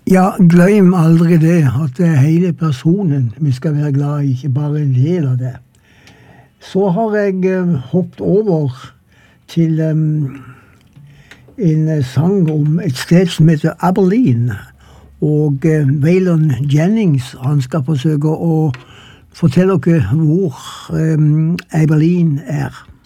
Ja, glem aldri det, at det er hele personen vi skal være glad i, ikke bare en del av det. Så har jeg hoppet over til en sang om et sted som heter Abilene. Og Waylon Jennings, han skal forsøke å fortelle dere hvor Abilene er.